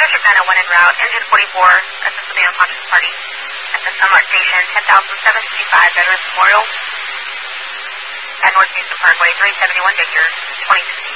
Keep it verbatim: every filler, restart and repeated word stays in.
Starship nine oh one en route, engine forty-four, assist with the unconscious party at the Sunmark Station, ten thousand seven hundred fifty-five Veterans Memorial at North Houston Parkway, three seventy-one Victor, twenty-two